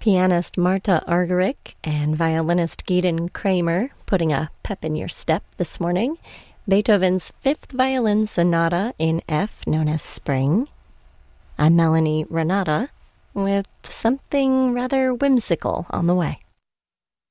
Pianist Marta Argerich and violinist Gideon Kramer putting a pep in your step this morning. Beethoven's Fifth Violin Sonata in F, known as Spring. I'm Melanie Renata with something rather whimsical on the way.